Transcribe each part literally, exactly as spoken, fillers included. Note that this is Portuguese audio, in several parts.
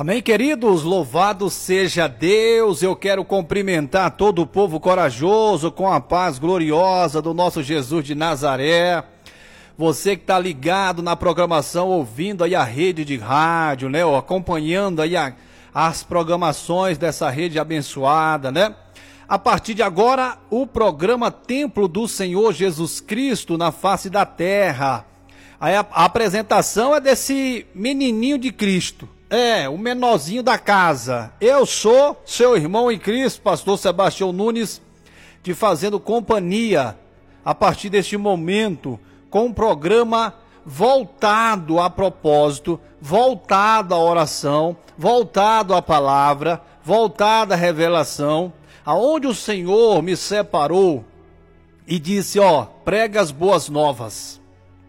Amém, queridos? Louvado seja Deus. Eu quero cumprimentar todo o povo corajoso com a paz gloriosa do nosso Jesus de Nazaré. Você que está ligado na programação, ouvindo aí a rede de rádio, né? Ou acompanhando aí a, as programações dessa rede abençoada, né? A partir de agora, o programa Templo do Senhor Jesus Cristo na face da terra. Aí a, a apresentação é desse menininho de Cristo. É, o menorzinho da casa. Eu sou seu irmão em Cristo, pastor Sebastião Nunes, te fazendo companhia a partir deste momento, com um programa voltado a propósito, voltado à oração, voltado à palavra, voltado à revelação, aonde o Senhor me separou e disse, ó, prega as boas novas.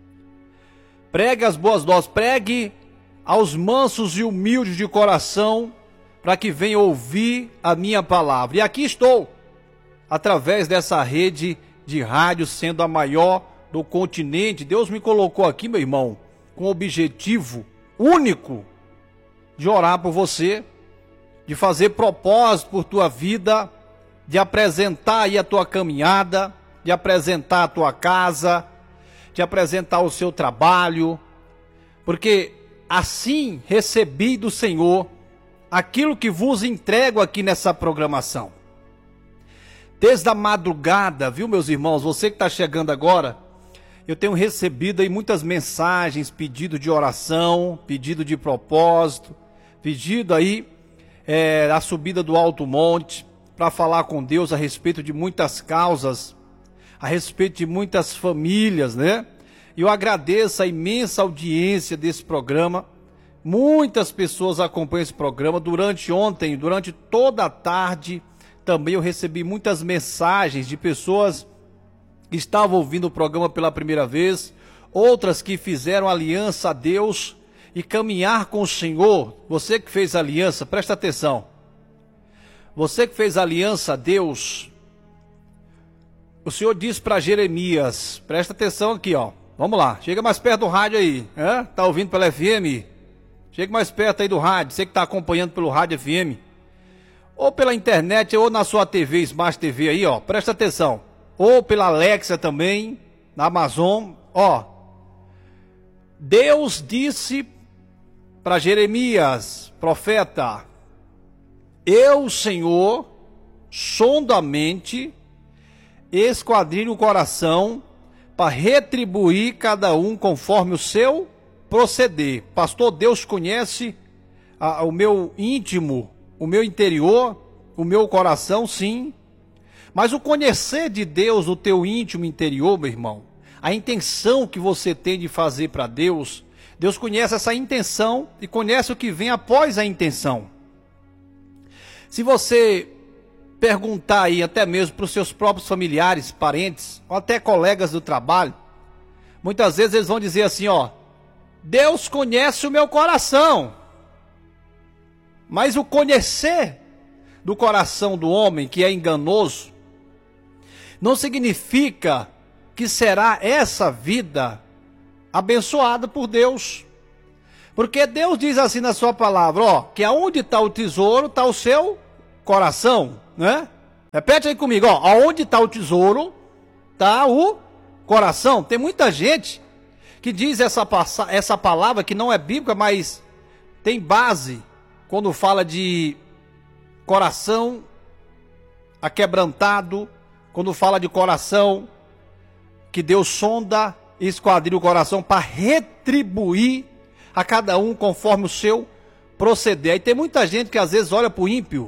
Pregue as boas novas, pregue aos mansos e humildes de coração, para que venham ouvir a minha palavra. E aqui estou, através dessa rede de rádio, sendo a maior do continente. Deus me colocou aqui, meu irmão, com o objetivo único de orar por você, de fazer propósito por tua vida, de apresentar aí a tua caminhada, de apresentar a tua casa, de apresentar o seu trabalho, porque assim recebi do Senhor aquilo que vos entrego aqui nessa programação. Desde a madrugada, viu, meus irmãos, você que está chegando agora, eu tenho recebido aí muitas mensagens, pedido de oração, pedido de propósito, pedido aí é, a subida do Alto Monte, para falar com Deus a respeito de muitas causas, a respeito de muitas famílias, né? E eu agradeço a imensa audiência desse programa. Muitas pessoas acompanham esse programa. Durante ontem, durante toda a tarde, também eu recebi muitas mensagens de pessoas que estavam ouvindo o programa pela primeira vez, outras que fizeram aliança a Deus e caminhar com o Senhor. Você que fez aliança, presta atenção. Você que fez aliança a Deus, o Senhor disse para Jeremias, presta atenção aqui, ó. Vamos lá, chega mais perto do rádio aí, é? Tá ouvindo pela F M? Chega mais perto aí do rádio, você que está acompanhando pelo rádio F M, ou pela internet, ou na sua T V, Smart T V aí, ó, presta atenção, ou pela Alexa também, na Amazon, ó. Deus disse para Jeremias, profeta, eu, Senhor, sondo a mente, esquadrilho o coração, para retribuir cada um conforme o seu proceder. Pastor, Deus conhece a, o meu íntimo, o meu interior, o meu coração, sim. Mas o conhecer de Deus, o teu íntimo interior, meu irmão, a intenção que você tem de fazer para Deus, Deus conhece essa intenção e conhece o que vem após a intenção. Se você perguntar aí até mesmo para os seus próprios familiares, parentes, ou até colegas do trabalho, muitas vezes eles vão dizer assim, ó, Deus conhece o meu coração. Mas o conhecer do coração do homem, que é enganoso, não significa que será essa vida abençoada por Deus. Porque Deus diz assim na sua palavra, ó, que aonde está o tesouro, está o seu coração, né? Repete aí comigo, ó, aonde está o tesouro, está o coração. Tem muita gente que diz essa, essa palavra que não é bíblica, mas tem base quando fala de coração aquebrantado, quando fala de coração que Deus sonda e esquadrilha o coração para retribuir a cada um conforme o seu proceder. Aí tem muita gente que às vezes olha para o ímpio,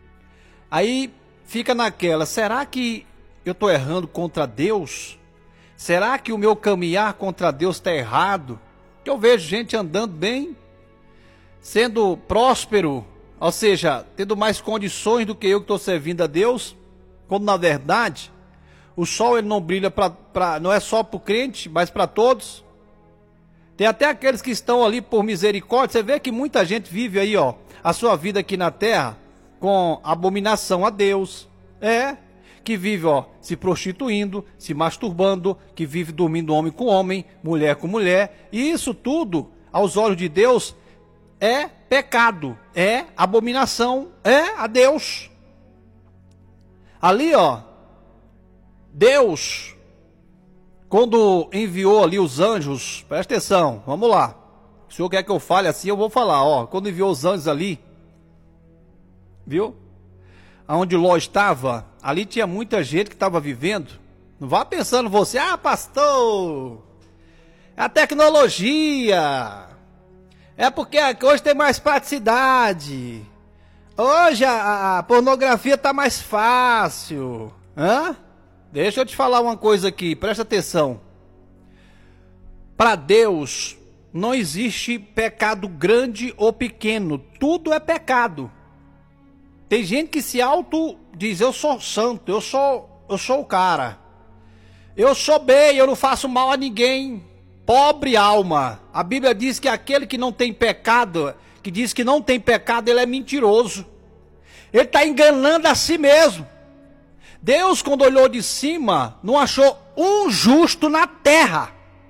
aí fica naquela, será que eu estou errando contra Deus? Será que o meu caminhar contra Deus está errado? Que eu vejo gente andando bem, sendo próspero, ou seja, tendo mais condições do que eu que estou servindo a Deus, quando na verdade o sol ele não brilha pra, pra, não é só para o crente, mas para todos. Tem até aqueles que estão ali por misericórdia. Você vê que muita gente vive aí, ó, a sua vida aqui na terra com abominação a Deus, é, que vive, ó, se prostituindo, se masturbando, que vive dormindo homem com homem, mulher com mulher, e isso tudo, aos olhos de Deus, é pecado, é abominação, é a Deus. Ali, ó, Deus, quando enviou ali os anjos, presta atenção, vamos lá. O senhor quer que eu fale assim, eu vou falar, ó. Quando enviou os anjos ali, viu? Aonde Ló estava, ali tinha muita gente que estava vivendo. Não vá pensando você, ah, pastor, é a tecnologia, é porque hoje tem mais praticidade, hoje a, a pornografia está mais fácil. Hã? Deixa eu te falar uma coisa aqui, presta atenção. Para Deus não existe pecado grande ou pequeno, tudo é pecado. Tem gente que se auto diz, eu sou santo, eu sou, eu sou o cara. Eu sou bem, eu não faço mal a ninguém. Pobre alma. A Bíblia diz que aquele que não tem pecado, que diz que não tem pecado, ele é mentiroso. Ele está enganando a si mesmo. Deus, quando olhou de cima, não achou um justo na terra.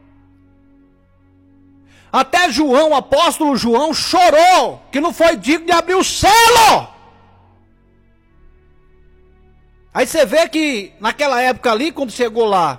Até João, o apóstolo João, chorou que não foi digno de abrir o selo. Aí você vê que naquela época ali, quando chegou lá,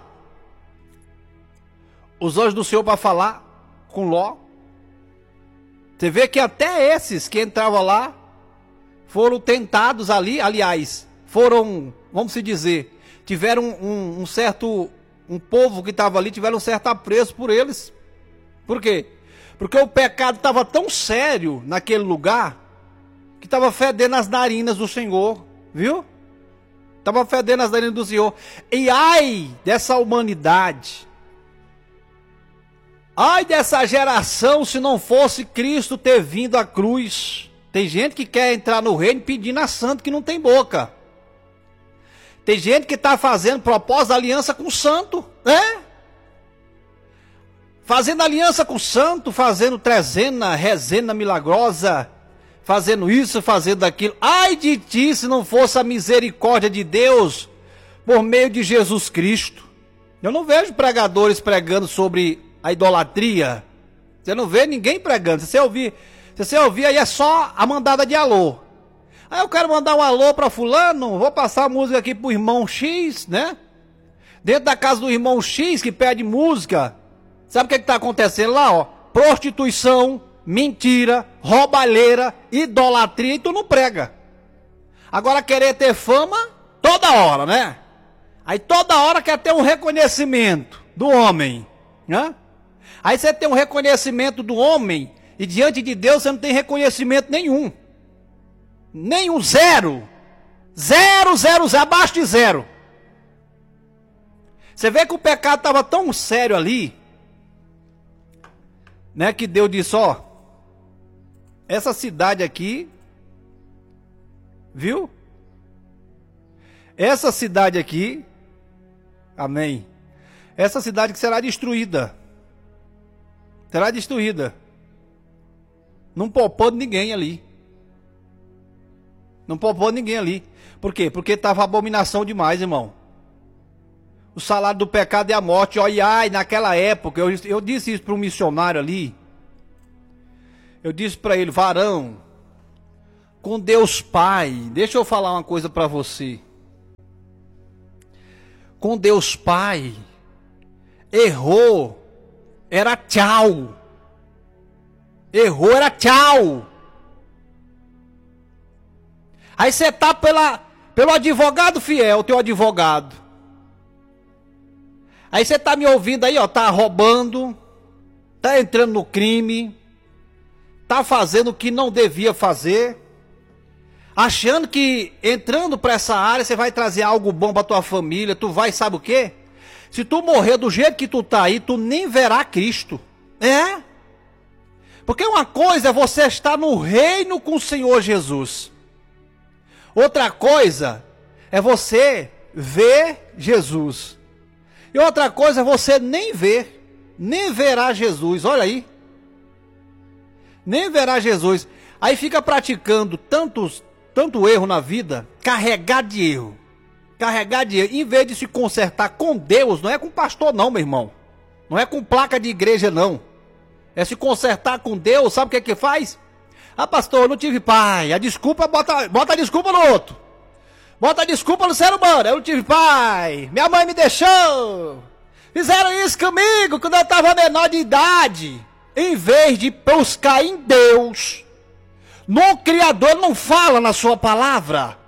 os anjos do Senhor para falar com Ló, você vê que até esses que entravam lá, foram tentados ali, aliás, foram, vamos se dizer, tiveram um, um certo, um povo que estava ali, tiveram um certo apreço por eles. Por quê? Porque o pecado estava tão sério naquele lugar, que estava fedendo as narinas do Senhor, viu? Estava fedendo as narinas do Senhor. E ai dessa humanidade, ai dessa geração, se não fosse Cristo ter vindo à cruz. Tem gente que quer entrar no reino pedindo a santo que não tem boca. Tem gente que está fazendo propósito de aliança com o santo, né? Fazendo aliança com o santo, fazendo trezena, rezena milagrosa, fazendo isso, fazendo aquilo. Ai de ti se não fosse a misericórdia de Deus por meio de Jesus Cristo. Eu não vejo pregadores pregando sobre a idolatria. Você não vê ninguém pregando. Se você ouvir, se você ouvir aí é só a mandada de alô. Aí eu quero mandar um alô para fulano, vou passar a música aqui pro irmão X, né? Dentro da casa do irmão X que pede música. Sabe o que está acontecendo lá, ó? Prostituição, mentira, roubalheira, idolatria, e tu não prega. Agora querer ter fama, toda hora, né? Aí toda hora quer ter um reconhecimento do homem, né? Aí você tem um reconhecimento do homem, e diante de Deus você não tem reconhecimento nenhum. Nenhum, zero. Zero, zero, zero, abaixo de zero. Você vê que o pecado estava tão sério ali, né, que Deus disse, ó, essa cidade aqui, viu? Essa cidade aqui, amém, essa cidade que será destruída, será destruída, não poupando ninguém ali, não poupando ninguém ali, por quê? Porque estava abominação demais, irmão. O salário do pecado é a morte. Olha, ai, naquela época, eu, eu disse isso para um missionário ali. Eu disse para ele, varão, com Deus Pai, deixa eu falar uma coisa para você. Com Deus Pai, errou, era tchau. Errou, era tchau. Aí você tá pela, pelo advogado fiel, teu advogado. Aí você tá me ouvindo aí, ó, tá roubando, tá entrando no crime, tá fazendo o que não devia fazer, achando que entrando para essa área você vai trazer algo bom para tua família, tu vai, sabe o quê? Se tu morrer do jeito que tu tá aí, tu nem verá Cristo. É? Porque uma coisa é você estar no reino com o Senhor Jesus. Outra coisa é você ver Jesus. E outra coisa é você nem ver, nem verá Jesus, olha aí. Nem verá Jesus. Aí fica praticando tantos, tanto erro na vida, carregado de erro. Carregado de erro. Em vez de se consertar com Deus, não é com pastor não, meu irmão. Não é com placa de igreja não. É se consertar com Deus, sabe o que é que faz? Ah, pastor, eu não tive pai. A desculpa, bota, bota a desculpa no outro. Bota a desculpa no ser humano. Eu não tive pai. Minha mãe me deixou. Fizeram isso comigo quando eu estava menor de idade. Em vez de buscar em Deus, no Criador, ele não fala na sua palavra.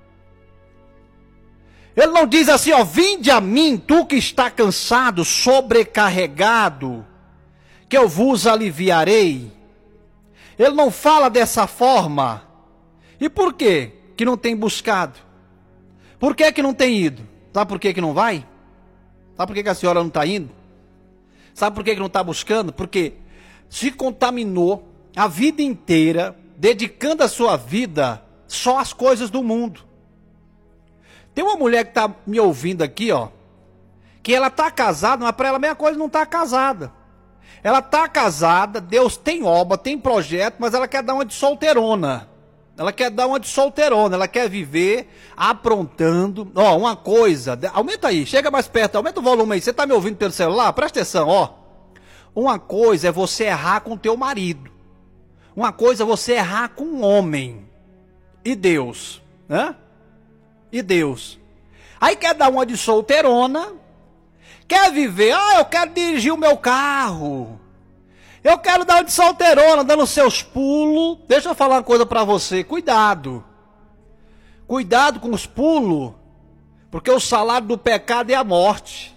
Ele não diz assim, ó, vinde a mim, tu que está cansado, sobrecarregado, que eu vos aliviarei. Ele não fala dessa forma. E por quê que não tem buscado? Por que que não tem ido? Sabe por que que não vai? Sabe por que que a senhora não está indo? Sabe por que que não está buscando? Porque se contaminou a vida inteira, dedicando a sua vida só às coisas do mundo. Tem uma mulher que está me ouvindo aqui, ó, que ela está casada, mas para ela a mesma coisa não está casada. Ela está casada, Deus tem obra, tem projeto, mas ela quer dar uma de solteirona. Ela quer dar uma de solteirona, ela quer viver aprontando. Ó, uma coisa, aumenta aí, chega mais perto, aumenta o volume aí. Você está me ouvindo pelo celular? Presta atenção, ó. Uma coisa é você errar com teu marido. Uma coisa é você errar com um homem. E Deus, né? E Deus. Aí quer dar uma de solteirona, quer viver, ah, eu quero dirigir o meu carro. Eu quero dar uma de solteirona, dando seus pulos. Deixa eu falar uma coisa pra você, cuidado. Cuidado com os pulos, porque o salário do pecado é a morte.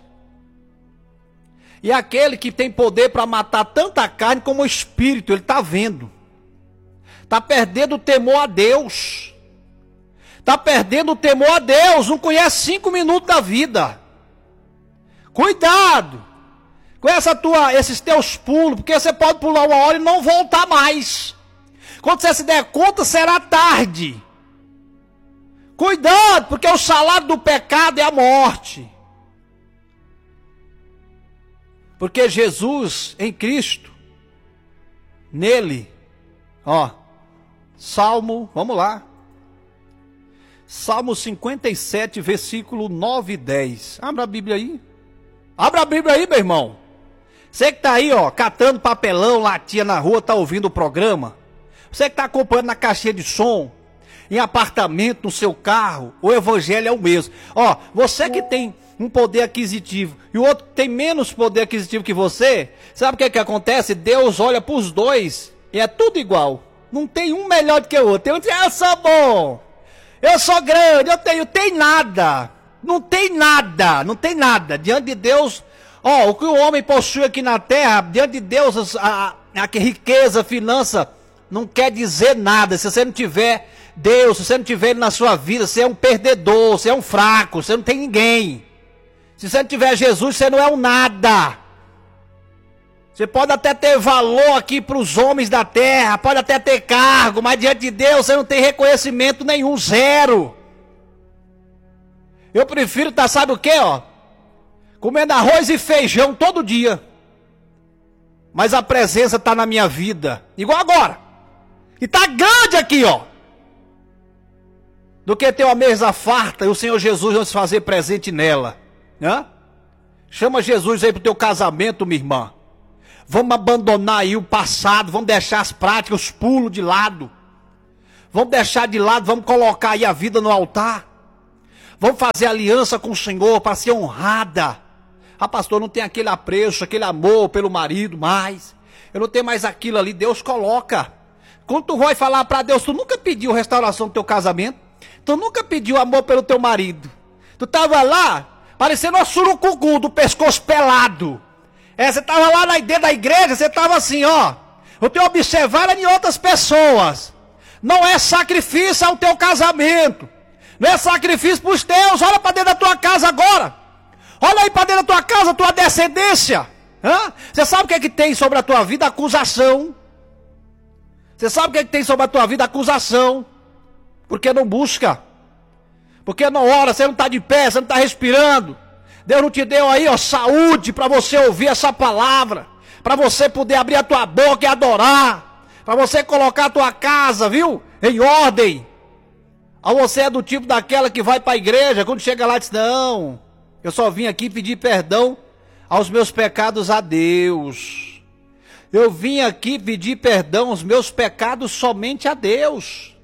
E aquele que tem poder para matar tanta carne como o espírito, ele está vendo. Está perdendo o temor a Deus. Está perdendo o temor a Deus. Não conhece cinco minutos da vida. Cuidado com essa tua, esses teus pulos, porque você pode pular uma hora e não voltar mais. Quando você se der conta, será tarde. Cuidado, porque o salário do pecado é a morte. Porque Jesus em Cristo, nele, ó, Salmo, vamos lá. Salmo cinquenta e sete, versículo nove e dez. Abra a Bíblia aí. Abra a Bíblia aí, meu irmão. Você que está aí, ó, catando papelão, latinha na rua, está ouvindo o programa. Você que está acompanhando na caixinha de som, em apartamento, no seu carro, o evangelho é o mesmo. Ó, você que tem um poder aquisitivo e o outro tem menos poder aquisitivo que você, sabe o que que acontece? Deus olha para os dois e é tudo igual. Não tem um melhor do que o outro. Tem um que diz, eu sou bom, eu sou grande, eu tenho, tem nada. Não tem nada, não tem nada. Diante de Deus, ó, o que o homem possui aqui na terra, diante de Deus, a, a, a riqueza, finança, não quer dizer nada. Se você não tiver Deus, se você não tiver Ele na sua vida, você é um perdedor, você é um fraco, você não tem ninguém. Se você não tiver Jesus, você não é um nada. Você pode até ter valor aqui para os homens da terra, pode até ter cargo, mas diante de Deus você não tem reconhecimento nenhum, zero. Eu prefiro estar, sabe o que, ó? Comendo arroz e feijão todo dia. Mas a presença está na minha vida, igual agora. E está grande aqui, ó. Do que ter uma mesa farta e o Senhor Jesus vai se fazer presente nela. Né? Chama Jesus aí para o teu casamento, minha irmã. Vamos abandonar aí o passado, vamos deixar as práticas, os pulos de lado. Vamos deixar de lado, vamos colocar aí a vida no altar. Vamos fazer aliança com o Senhor para ser honrada. Ah, pastor, não tem aquele apreço, aquele amor pelo marido mais. Eu não tenho mais aquilo ali, Deus coloca. Quando tu vai falar para Deus, tu nunca pediu restauração do teu casamento? Tu nunca pediu amor pelo teu marido? Tu estava lá, parecendo um surucucu do pescoço pelado. É, você estava lá na, dentro da igreja, você estava assim, ó. Eu tenho observado em outras pessoas. Não é sacrifício ao teu casamento. Não é sacrifício para os teus. Olha para dentro da tua casa agora. Olha aí para dentro da tua casa, tua descendência. Hã? Você sabe o que é que tem sobre a tua vida? Acusação. Você sabe o que é que tem sobre a tua vida? Acusação. Porque não busca. Porque não ora, você não está de pé, você não está respirando. Deus não te deu aí, ó, saúde para você ouvir essa palavra. Para você poder abrir a tua boca e adorar. Para você colocar a tua casa, viu? Em ordem. Ou você é do tipo daquela que vai para a igreja, quando chega lá diz, não, eu só vim aqui pedir perdão aos meus pecados a Deus. Eu vim aqui pedir perdão os meus pecados somente a Deus.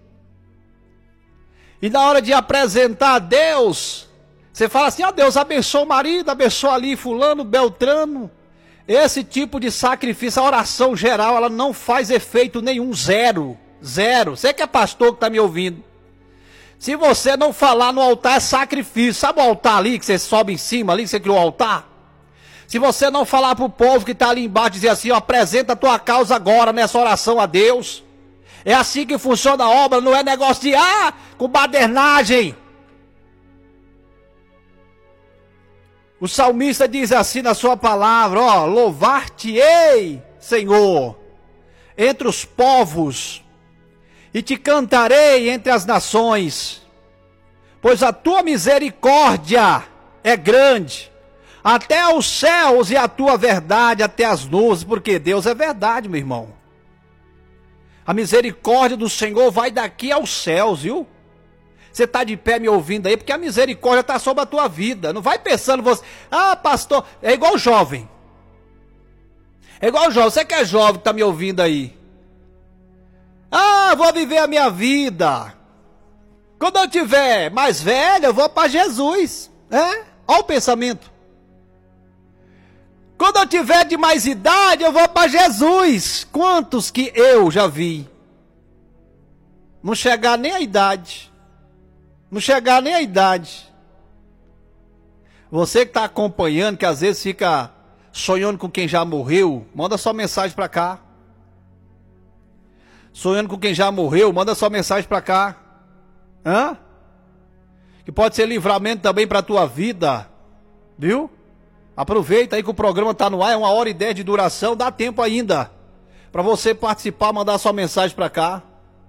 E na hora de apresentar a Deus, você fala assim, ó, Deus, abençoa o marido, abençoa ali fulano, beltrano. Esse tipo de sacrifício, a oração geral, ela não faz efeito nenhum, zero, zero. Você que é pastor que está me ouvindo. Se você não falar no altar, é sacrifício. Sabe o altar ali, que você sobe em cima ali, que você criou o altar? Se você não falar para o povo que está ali embaixo, dizer assim, ó, apresenta a tua causa agora nessa oração a Deus. É assim que funciona a obra, não é negócio de, ah, com badernagem. O salmista diz assim na sua palavra, ó, louvar-te-ei, Senhor, entre os povos, e te cantarei entre as nações, pois a tua misericórdia é grande, até os céus, e a tua verdade até as nuvens, porque Deus é verdade, meu irmão. A misericórdia do Senhor vai daqui aos céus, viu? Você está de pé me ouvindo aí, porque a misericórdia está sobre a tua vida. Não vai pensando você, ah, pastor, é igual jovem. É igual jovem, você que é jovem que está me ouvindo aí. Ah, vou viver a minha vida. Quando eu tiver mais velho, eu vou para Jesus. É? Olha o pensamento. Quando eu tiver de mais idade, eu vou para Jesus. Quantos que eu já vi? Não chegar nem a idade. Não chegar nem a idade. Você que está acompanhando, que às vezes fica sonhando com quem já morreu, manda sua mensagem para cá. Sonhando com quem já morreu, manda sua mensagem para cá. Hã? Que pode ser livramento também para a tua vida. Viu? Aproveita aí que o programa está no ar, é uma hora e dez de duração, dá tempo ainda para você participar, mandar sua mensagem para cá.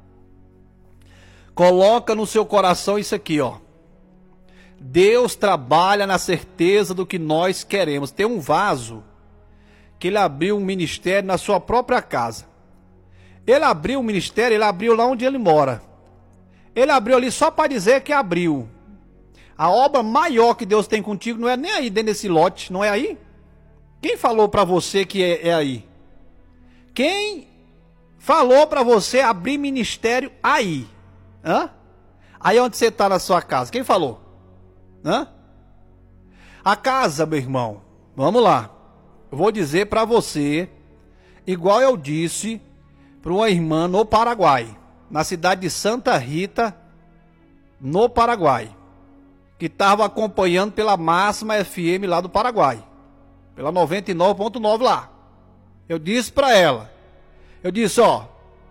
Coloca no seu coração isso aqui, ó. Deus trabalha na certeza do que nós queremos. Tem um vaso que ele abriu um ministério na sua própria casa. Ele abriu o ministério, ele abriu lá onde ele mora. Ele abriu ali só para dizer que abriu. A obra maior que Deus tem contigo não é nem aí dentro desse lote, não é aí? Quem falou para você que é, é aí? Quem falou para você abrir ministério aí? Hã? Aí onde você está na sua casa? Quem falou? Hã? A casa, meu irmão, vamos lá. Eu vou dizer para você, igual eu disse para uma irmã no Paraguai, na cidade de Santa Rita, no Paraguai, que estava acompanhando pela Máxima F M lá do Paraguai, pela noventa e nove ponto nove lá. Eu disse para ela, eu disse, ó,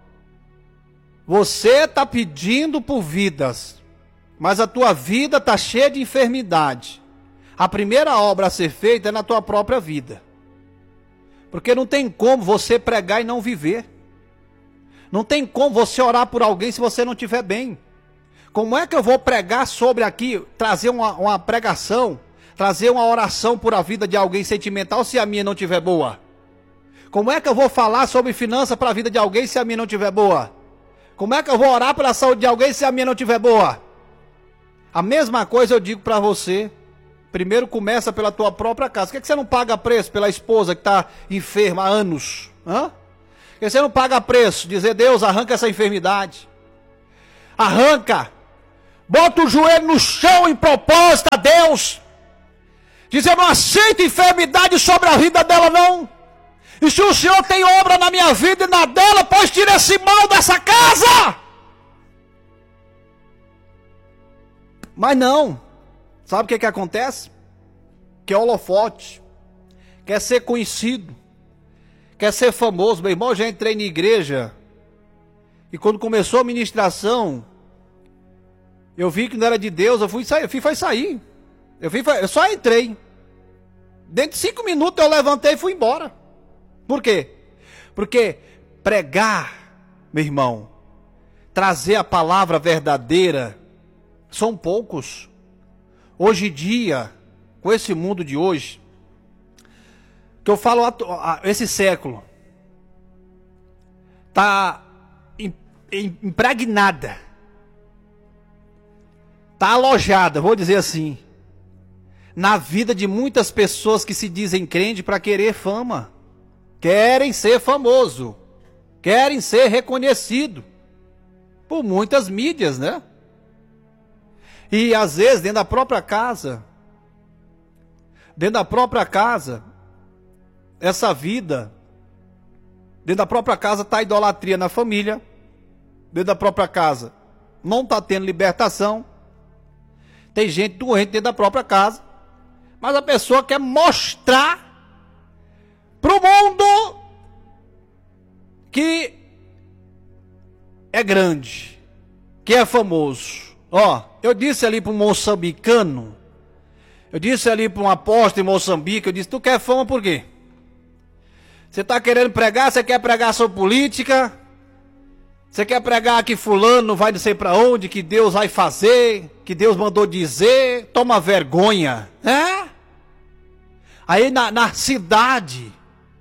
você está pedindo por vidas, mas a tua vida está cheia de enfermidade. A primeira obra a ser feita é na tua própria vida. Porque não tem como você pregar e não viver. Não tem como você orar por alguém se você não estiver bem. Como é que eu vou pregar sobre aqui, trazer uma, uma pregação, trazer uma oração por a vida de alguém sentimental se a minha não estiver boa? Como é que eu vou falar sobre finanças para a vida de alguém se a minha não estiver boa? Como é que eu vou orar pela saúde de alguém se a minha não estiver boa? A mesma coisa eu digo para você. Primeiro começa pela tua própria casa. Por que, que você não paga preço pela esposa que está enferma há anos? Hã? Por que você não paga preço? Dizer, Deus, arranca essa enfermidade. Arranca. Bota o joelho no chão em propósito a Deus. Dizer, eu não aceito enfermidade sobre a vida dela não. E se o Senhor tem obra na minha vida e na dela, pois tira esse mal dessa casa. Mas não. Sabe o que que acontece? Quer holofote. Quer ser conhecido. Quer ser famoso. Meu irmão, eu já entrei na igreja. E quando começou a ministração, eu vi que não era de Deus. Eu fui sair. Eu fui, foi sair. Eu, fui, eu só entrei. Dentro de cinco minutos eu levantei e fui embora. Por quê? Porque pregar, meu irmão, trazer a palavra verdadeira, são poucos. Hoje em dia, com esse mundo de hoje, que eu falo, esse século, está impregnada, está alojada, vou dizer assim, na vida de muitas pessoas que se dizem crente para querer fama. querem ser famoso, querem ser reconhecido por muitas mídias, né? E às vezes dentro da própria casa, dentro da própria casa, essa vida, dentro da própria casa está a idolatria na família, dentro da própria casa não está tendo libertação, tem gente doente dentro da própria casa, mas a pessoa quer mostrar para o mundo que é grande, que é famoso. Ó, eu disse ali para um moçambicano, eu disse ali para um apóstolo em Moçambique, eu disse, tu quer fama por quê? Você está querendo pregar, você quer pregar sobre política, você quer pregar que fulano não vai não sei para onde, que Deus vai fazer, que Deus mandou dizer, toma vergonha, né? Aí na, na cidade,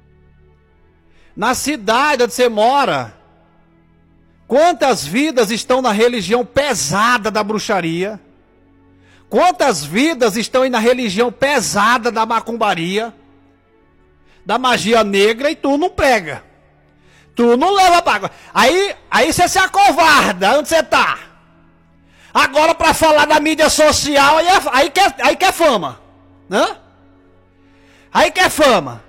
na cidade onde você mora, quantas vidas estão na religião pesada da bruxaria? Quantas vidas estão aí na religião pesada da macumbaria, da magia negra, e tu não prega? Tu não leva para... Aí, aí você se acovarda, onde você tá? Agora para falar da mídia social, aí, é, aí, quer, aí quer fama, né? Aí quer fama.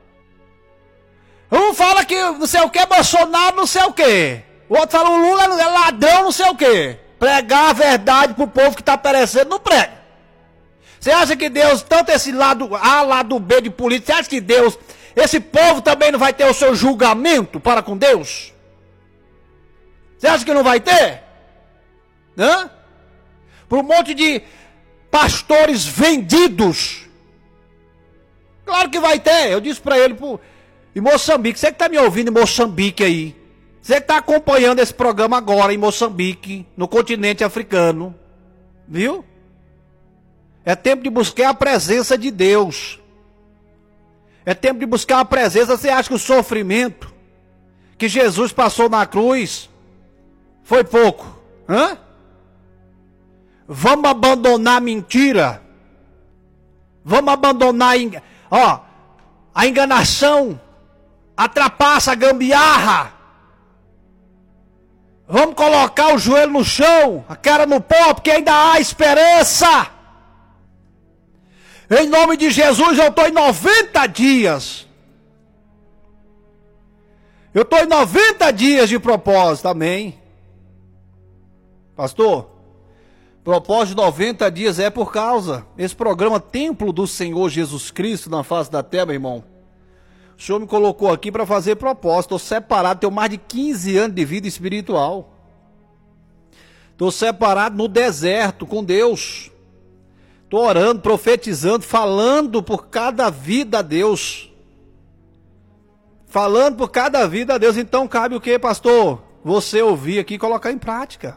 Um fala que não sei o que, Bolsonaro não sei o que. O outro fala o Lula é ladrão não sei o que. Pregar a verdade pro povo que tá perecendo, não prega. Você acha que Deus, tanto esse lado A, lado B de política, você acha que Deus, esse povo também não vai ter o seu julgamento para com Deus? Você acha que não vai ter? Hã? Por um monte de pastores vendidos. Claro que vai ter. Eu disse para ele, pô, em Moçambique, você que está me ouvindo em Moçambique aí, você que está acompanhando esse programa agora em Moçambique, no continente africano, viu? É tempo de buscar a presença de Deus. É tempo de buscar a presença. Você acha que o sofrimento que Jesus passou na cruz foi pouco? Hã? Vamos abandonar a mentira. Vamos abandonar a, ó, a enganação, a trapaça, a gambiarra. Vamos colocar o joelho no chão, a cara no pó, porque ainda há esperança. Em nome de Jesus, eu estou em noventa dias. Eu estou em noventa dias de propósito, amém? Pastor, propósito de noventa dias é por causa, esse programa Templo do Senhor Jesus Cristo na face da terra, meu irmão. O Senhor me colocou aqui para fazer propósito. Estou separado, tenho mais de quinze anos de vida espiritual. Estou separado no deserto com Deus. Estou orando, profetizando, falando por cada vida a Deus. Falando por cada vida a Deus. Então cabe o que, pastor? Você ouvir aqui e colocar em prática.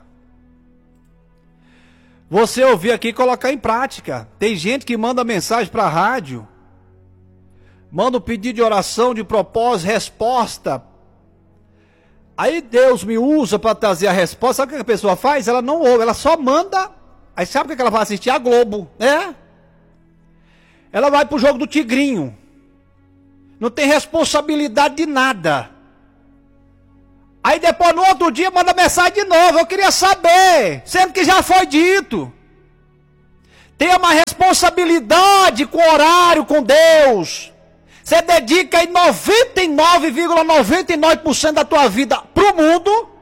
Você ouvir aqui e colocar em prática. Tem gente que manda mensagem para a rádio. Manda um pedido de oração, de propósito, resposta. Aí Deus me usa para trazer a resposta. Sabe o que a pessoa faz? Ela não ouve, ela só manda. Aí sabe o que ela vai assistir? A Globo, né? Ela vai pro jogo do Tigrinho. Não tem responsabilidade de nada. Aí depois no outro dia manda mensagem de novo. Eu queria saber, sendo que já foi dito. Tenha uma responsabilidade com o horário, com Deus. Você dedica aí noventa e nove vírgula noventa e nove por cento da tua vida pro mundo.